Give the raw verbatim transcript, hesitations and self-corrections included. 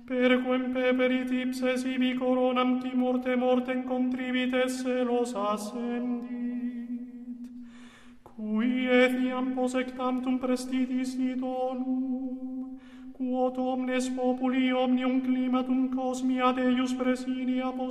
Perquem peperit ipse sibi coronam qui morte mortem contribites celos ascendit, cui etiam posectantum prestitis idonum, quod omnes populi omnium climatum cosmia Deus presidia